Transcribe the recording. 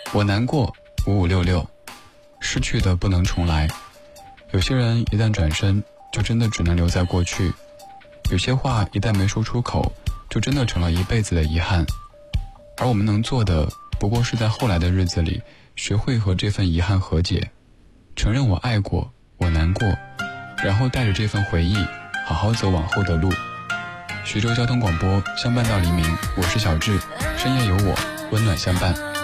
我难过5566，失去的不能重来。有些人一旦转身，就真的只能留在过去；有些话一旦没说出口，就真的成了一辈子的遗憾。而我们能做的，不过是在后来的日子里，学会和这份遗憾和解，承认我爱过，我难过，然后带着这份回忆，好好走往后的路。徐州交通广播，相伴到黎明，我是小智，深夜有我，温暖相伴。